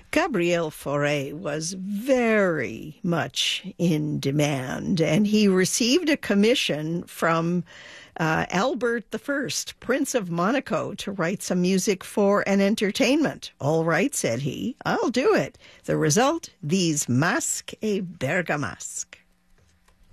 Gabriel Fauré was very much in demand, and he received a commission from Albert I, Prince of Monaco, to write some music for an entertainment. "All right," said he, "I'll do it." The result, these Masques et Bergamasques.